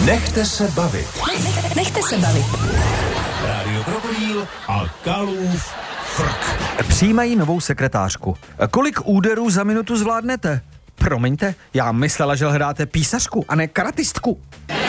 Nechte se bavit. Nechte se bavit. Rádio Krokodýl a Kalův frk. Přijímají novou sekretářku. Kolik úderů za minutu zvládnete? Promiňte, já myslela, že hledáte písařku a ne karatistku.